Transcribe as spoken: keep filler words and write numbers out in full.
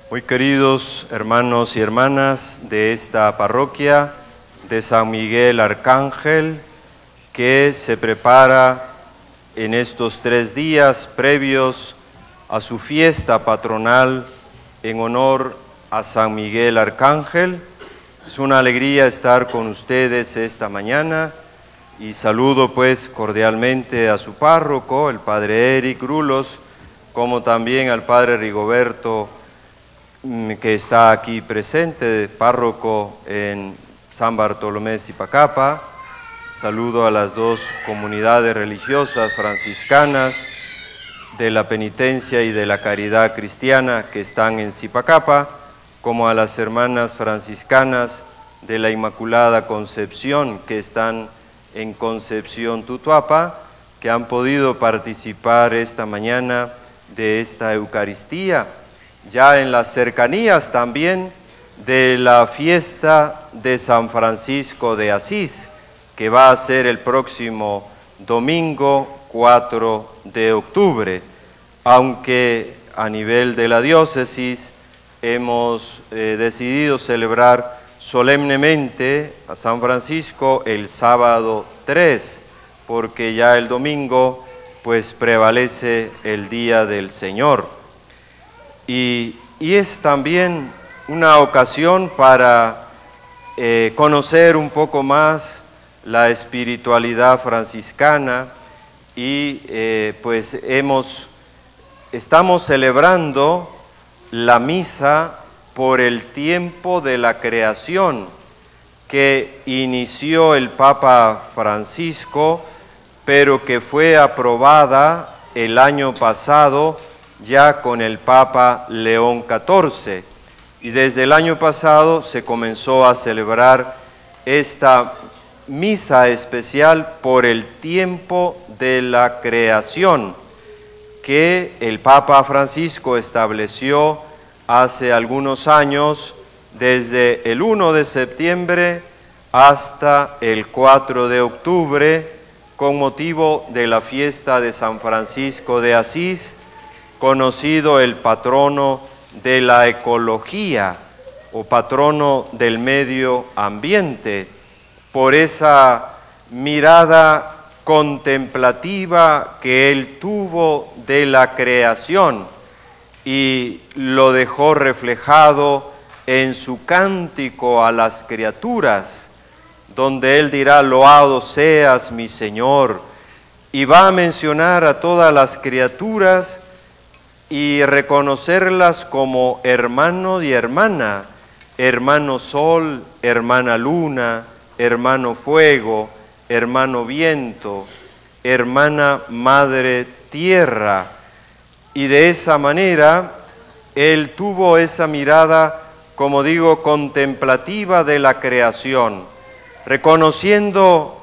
Muy queridos hermanos y hermanas de esta parroquia de San Miguel Arcángel, que se prepara en estos tres días previos a su fiesta patronal en honor a San Miguel Arcángel. Es una alegría estar con ustedes esta mañana y saludo pues cordialmente a su párroco, el padre Eric Rulos, como también al padre Rigoberto, que está aquí presente, párroco en San Bartolomé Zipacapa. Saludo a las dos comunidades religiosas franciscanas de la penitencia y de la caridad cristiana que están en Zipacapa, como a las hermanas franciscanas de la Inmaculada Concepción que están en Concepción Tutuapa, que han podido participar esta mañana de esta Eucaristía, ya en las cercanías también de la fiesta de San Francisco de Asís, que va a ser el próximo domingo cuatro de octubre, aunque a nivel de la diócesis hemos eh, decidido celebrar solemnemente a San Francisco el sábado tres, porque ya el domingo pues prevalece el Día del Señor. Y, y es también una ocasión para eh, conocer un poco más la espiritualidad franciscana y eh, pues hemos, estamos celebrando la misa por el tiempo de la creación que inició el Papa Francisco, pero que fue aprobada el año pasado ya con el Papa León catorce, y desde el año pasado se comenzó a celebrar esta misa especial por el tiempo de la creación que el Papa Francisco estableció hace algunos años, desde el primero de septiembre hasta el cuatro de octubre, con motivo de la fiesta de San Francisco de Asís, conocido el patrono de la ecología o patrono del medio ambiente, por esa mirada contemplativa que él tuvo de la creación y lo dejó reflejado en su cántico a las criaturas, donde él dirá: loado seas mi Señor, y va a mencionar a todas las criaturas y reconocerlas como hermano y hermana, hermano sol, hermana luna, hermano fuego, hermano viento, hermana madre tierra. Y de esa manera él tuvo esa mirada, como digo, contemplativa de la creación, reconociendo